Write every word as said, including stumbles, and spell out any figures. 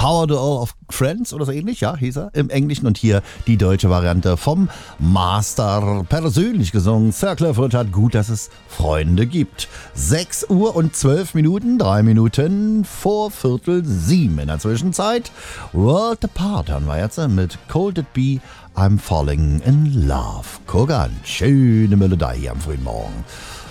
Power Duel of Friends oder so ähnlich, ja, hieß er im Englischen. Und hier die deutsche Variante vom Master, persönlich gesungen. Sir Clifford hat gut, dass es Freunde gibt. sechs Uhr und zwölf Minuten, drei Minuten vor Viertel sieben in der Zwischenzeit. World Apart haben wir jetzt mit Cold It Be, I'm Falling in Love. Guck an, schöne Melodie hier am frühen Morgen.